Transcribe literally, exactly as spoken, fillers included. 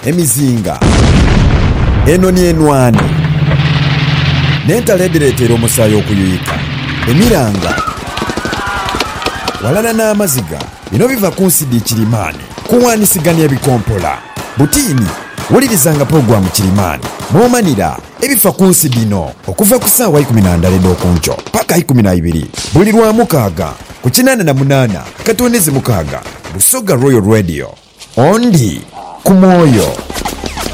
emizinga eno ni enwani n'entalo edireetera omusaayi okuyuyika, emiranga walala n'amaziga bino biva ku nsidi Kirimaani. Kuwaanisiganya ebikompola butiini wulirizanga puroguramu Kirimaani mw'omanira ebifa ku nsi bino okuva ku ssaawa ikumi na ndala ed'okunkyo paka ikumi na ibiri buli lwa mukaaga ku kinaana na munaana katondezi mukaaga Busoga Royal Radio ondi ku mwoyo.